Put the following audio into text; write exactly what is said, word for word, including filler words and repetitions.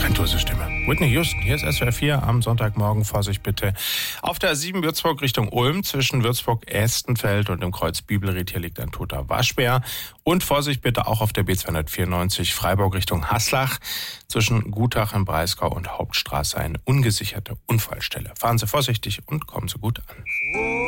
grandiose Stimme. Whitney Houston, hier ist S W R vier am Sonntagmorgen. Vorsicht bitte. Auf der A sieben Würzburg Richtung Ulm zwischen Würzburg-Estenfeld und dem Kreuz Bibelried. Hier liegt ein toter Waschbär. Und Vorsicht bitte auch auf der B zweihundertvierundneunzig Freiburg Richtung Haslach zwischen Gutach im Breisgau und Hauptstraße eine ungesicherte Unfallstelle. Fahren Sie vorsichtig und kommen Sie gut an.